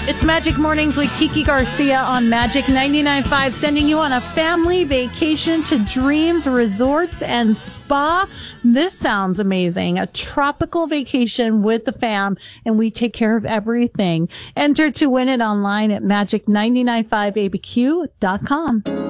It's Magic Mornings with Kiki Garcia on Magic 99.5, sending you on a family vacation to Dreams Resorts and Spa. This sounds amazing. A tropical vacation with the fam, and we take care of everything. Enter to win it online at magic995abq.com.